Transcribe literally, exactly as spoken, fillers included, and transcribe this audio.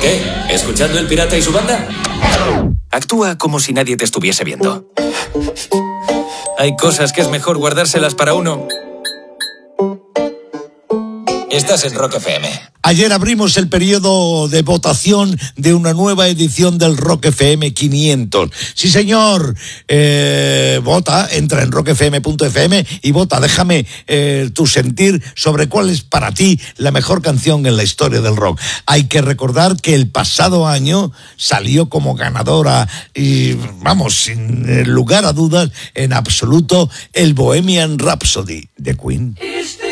¿Qué? ¿Escuchando El Pirata y su banda? Actúa como si nadie te estuviese viendo. Hay cosas que es mejor guardárselas para uno. Estás en Rock F M. Ayer abrimos el periodo de votación de una nueva edición del Rock F M quinientos. Sí, señor, eh, vota, entra en rock f m punto f m y vota. Déjame eh, tu sentir sobre cuál es para ti la mejor canción en la historia del rock. Hay que recordar que el pasado año salió como ganadora y, vamos, sin lugar a dudas, en absoluto, el Bohemian Rhapsody de Queen.